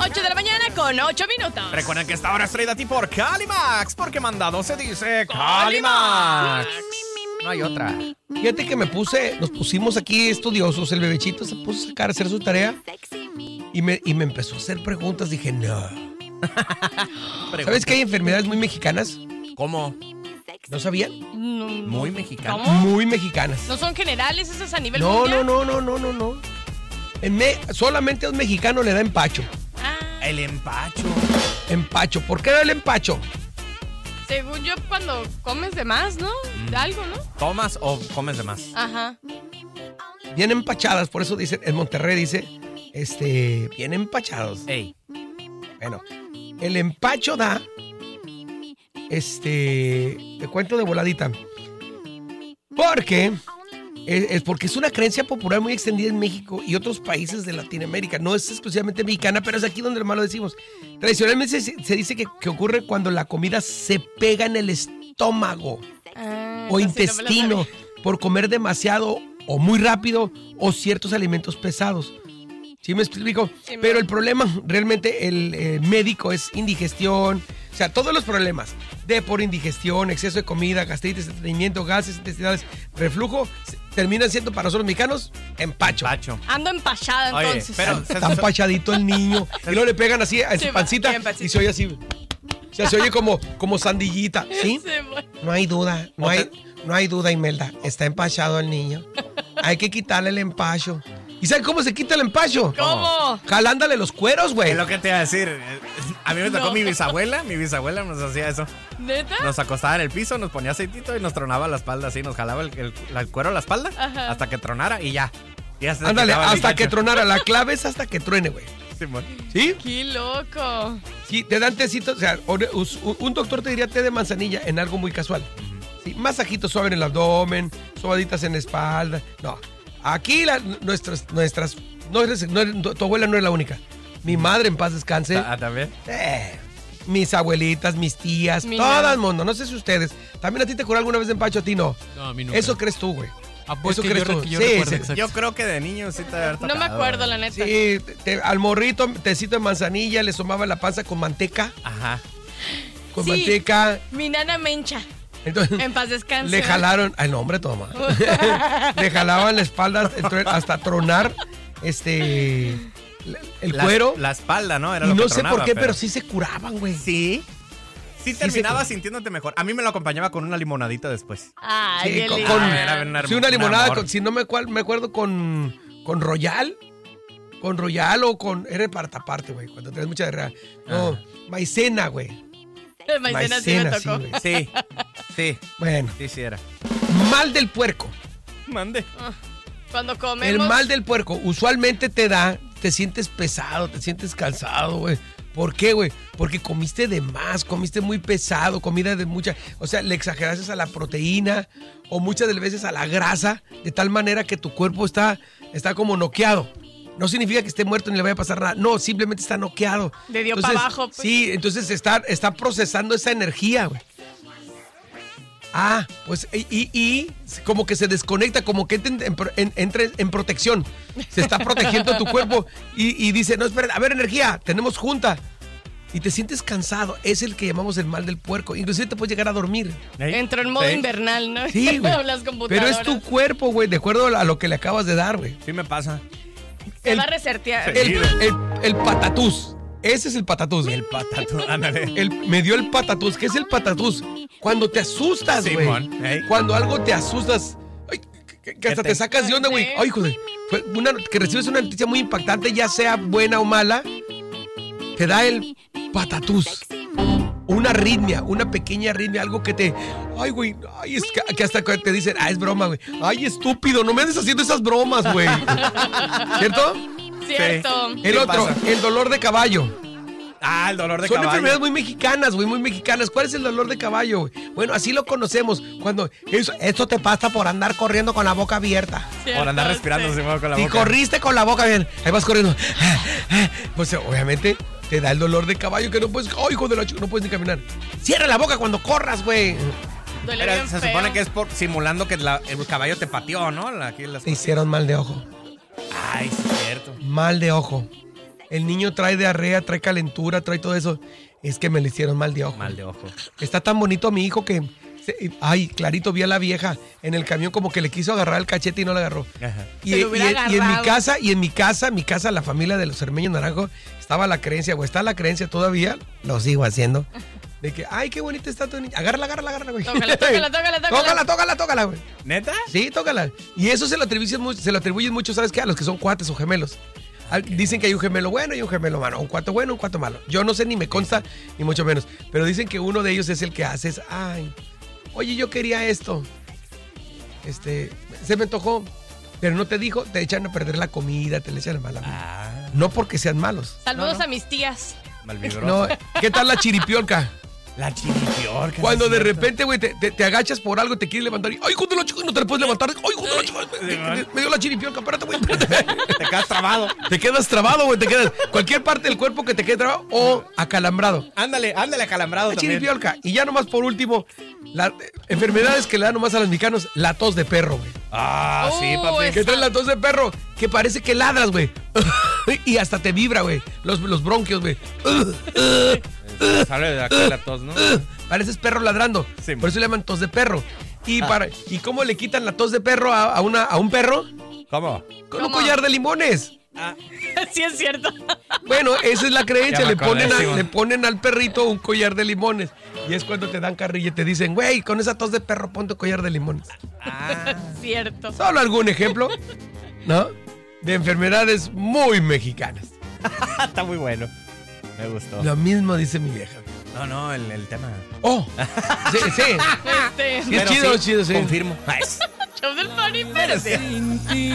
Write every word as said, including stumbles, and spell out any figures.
ocho de la mañana con ocho minutos. Recuerden que esta hora es traída a ti por Calimax, porque mandado se dice Calimax. No hay otra. Fíjate que me puse, nos pusimos aquí estudiosos, el bebechito se puso a sacar, a hacer su tarea y me, y me empezó a hacer preguntas. Dije, no. ¿Sabes que hay enfermedades muy mexicanas? ¿Cómo? ¿No sabían? No, Muy mexicanas. ¿Cómo? Muy mexicanas. ¿No son generales esas a nivel No, mundial? no, no, no, no, no, no. En me, solamente a un mexicano le da empacho. Ah, El empacho. Empacho. ¿Por qué da el empacho? según yo, cuando comes de más, ¿no? De algo, ¿no? ¿Tomas o comes de más? Ajá. Bien empachadas, por eso dicen, en Monterrey dice, este, bien empachados. Ey. Bueno, el empacho da, este, te cuento de voladita, porque es, es porque es una creencia popular muy extendida en México y otros países de Latinoamérica. No es exclusivamente mexicana, pero es aquí donde más lo decimos. Tradicionalmente se, se dice que, que ocurre cuando la comida se pega en el estómago Ah, o esa sí no me la intestino sabía. por comer demasiado o muy rápido o ciertos alimentos pesados. ¿Sí me explico? Sí, Pero me- el problema realmente el eh, médico es indigestión, o sea, todos los problemas de por indigestión, exceso de comida, gastritis, estreñimiento, gases intestinales, reflujo, se- terminan siendo para nosotros mexicanos empacho. Empacho. Ando empachada, Oye, entonces. pero- Está empachadito el niño y luego le pegan así en Sí, su va, pancita bien pancita. y se oye así. O sea, se oye como, como sandillita, ¿sí? Sí, bueno. No hay duda, no O hay, te- no hay duda, Imelda. Está empachado el niño. Hay que quitarle el empacho. ¿Y saben cómo se quita el empacho? ¿Cómo? Jalándole los cueros, güey. Es lo que te iba a decir. A mí me tocó No. mi bisabuela. Mi bisabuela nos hacía eso. ¿Neta? Nos acostaba en el piso, nos ponía aceitito y nos tronaba la espalda así. Nos jalaba el, el- la- el cuero a la espalda Ajora. hasta que tronara y ya. Y ya se Ándale, quitaba el hasta que empacho. tronara. La clave es hasta que truene, güey. Simón. ¿Sí? ¡Qué loco! Sí, te dan tecitos. O sea, ore- us- un doctor te diría té de manzanilla en algo muy casual. Sí, masajitos suaves en el abdomen, sobaditas en la espalda. No, aquí la- nuestras, nuestras, no eres, no eres- tu abuela no es la única. Mi madre en paz descanse. Ah, también. Eh, mis abuelitas, mis tías, Mi todo nana. el mundo. No sé si ustedes. ¿También a ti te curó alguna vez de empacho? A ti no. No, a mí no. Eso crees tú, güey. Ah, pues Eso que crees yo, tú. re- que yo Sí, recuerdo sí. exacto. Yo creo que de niño sí te debe haber No me tocado, acuerdo, la güey. neta. Sí, te- te- al morrito, tecito de manzanilla, le sumaba la panza con manteca. Ajá. Con Sí. manteca. Mi nana Mencha. Entonces, En paz descanse. le jalaron. Ay, no, hombre, toma. Le jalaban la espalda hasta tronar este el La- cuero. La espalda, ¿no? Era Y lo no que sé tronaba, por qué, pero sí se curaban, güey. Sí. Sí Sí terminaba se- sintiéndote mejor. A mí me lo acompañaba con una limonadita después. Ay, Sí, qué con- lindo. con- Era una Sí, una un limonada, amor. con- si no me, cual- me acuerdo con, con Royal. Con Royal o con. Era para taparte, güey. Cuando traes mucha diarrea. No, maicena, güey. El maicena sí me Maicena, sí, tocó. güey. Sí. Sí. Bueno, Sí, sí era. mal del puerco. Mande. Cuando El comemos. mal del puerco usualmente te da, te sientes pesado, te sientes cansado, güey. ¿Por qué, güey? Porque comiste de más, comiste muy pesado, comida de mucha... O sea, le exageraste a la proteína o muchas de las veces a la grasa, de tal manera que tu cuerpo está, está como noqueado. No significa que esté muerto ni le vaya a pasar nada. No, simplemente está noqueado. Le dio Entonces, pa' abajo, pues. Sí, entonces está, está procesando esa energía, güey. Ah, pues y, y, y como que se desconecta, como que entra en, en- entra en protección. Se está protegiendo tu cuerpo y, y dice, no, espera, a ver, energía, tenemos junta. Y te sientes cansado. Es el que llamamos el mal del puerco. Inclusive te puedes llegar a dormir. ¿Eh? Entró en modo Sí. invernal, ¿no? Sí, güey. Las Pero computadoras. es tu cuerpo, güey, de acuerdo a lo que le acabas de dar, güey. Sí me pasa. Se El, va a resetear. Sí. el, el, el patatús. Ese es el patatús. El patatú. Ándale. El, me dio el patatús. ¿Qué es el patatús? Cuando te asustas, güey. Simón, ey. Cuando algo te asustas. Ay, que, que hasta te- te sacas de onda, güey. Ay, joder. Fue una, que recibes una noticia muy impactante, ya sea buena o mala. Te da el patatús. Una arritmia, una pequeña arritmia, algo que te... Ay, güey, ay, es que, que hasta que te dicen, ah, es broma, güey. Ay, estúpido, no me andes haciendo esas bromas, güey. ¿Cierto? Cierto. El ¿Qué otro, pasa? el dolor de caballo. Ah, el dolor de Son caballo. enfermedades muy mexicanas, güey, muy mexicanas. ¿Cuál es el dolor de caballo, güey? Bueno, así lo conocemos. Cuando eso, esto te pasa por andar corriendo con la boca abierta. Cierto, Por andar respirando sí. se mueve con la Si boca. corriste con la boca bien, ahí vas corriendo. Pues obviamente te da el dolor de caballo que no puedes. ¡Ay, hijo de la chica! No puedes ni caminar. Cierra la boca cuando corras, güey. Duele Pero bien se feo. supone que es por simulando que la- el caballo te pateó, ¿no? La- Aquí las Te hicieron mal de ojo. Ay, sí, es cierto. Mal de ojo. el niño trae diarrea, trae calentura, trae todo eso. Es que me le hicieron mal de ojo. Mal de ojo. Está tan bonito mi hijo que... se- ay, clarito vi a la vieja en el camión como que le quiso agarrar el cachete y no lo agarró. Ajá. Y, Se y- lo hubiera y en mi agarrado. casa, y en mi casa, mi casa, la familia de los Cermeños Naranjo, estaba la creencia, o está la creencia todavía, lo sigo haciendo, de que, ay, qué bonita está tu niña. Agárrala, agárrala, agárrala, güey. Tócala, tócala, tócala, tócala. Tócala, tócala, tócala, güey. ¿Neta? Sí, tócala. Y eso se lo atribuyen mucho, se lo atribuyen mucho, ¿sabes qué? A los que son cuates o gemelos. Al- Dicen que hay un gemelo bueno y un gemelo malo, un cuato bueno, un cuato malo. Yo no sé, ni me consta, ni mucho menos. Pero dicen que uno de ellos es el que hace, es, ay, oye, yo quería esto. Este, se me antojó, pero no te dijo, te echan a perder la comida, te le echan a mala. Ah, No porque sean malos. Saludos No, no. a mis tías. malvibroso. No, ¿qué tal la chiripiolca? La chiripiorca. Cuando ¿no de es cierto? repente, güey, te, te- te agachas por algo y te quieres levantar y, ay, hijo de la chica, no te la puedes levantar. Ay, hijo de la chica, me, me- me dio la chiripiolca, espérate, güey. Te quedas trabado. Te quedas trabado, güey, te quedas. Cualquier parte del cuerpo que te quede trabado o acalambrado. Ándale, ándale acalambrado La también. chiripiolca. Y ya nomás por último, las enfermedades que le dan nomás a los mexicanos, la tos de perro, güey. Ah, sí, Uh, papi. es- Que trae la tos de perro, que parece que ladras, güey. Y hasta te vibra, güey. Los, los bronquios, güey. Sale de aquí la tos, ¿no? Pareces perro ladrando. Sí, Por eso le llaman tos de perro. ¿Y, para, ¿y cómo le quitan la tos de perro a, a una, a un perro? ¿Cómo? Con un ¿Cómo? collar de limones. Ah, Sí, es cierto. Bueno, esa es la creencia. Ya me Le ponen, acordé, a- Simón. le ponen al perrito un collar de limones. Y es cuando te dan carrilla y te dicen, güey, con esa tos de perro ponte collar de limones. ah. Cierto. Solo algún ejemplo, ¿no? De enfermedades muy mexicanas. Está muy bueno. Me gustó. Lo mismo dice mi vieja. No, no, el, el tema. Oh, sí, sí. Este, Sí, es chido, es chido, sí. Confirmo. show del party, espérate.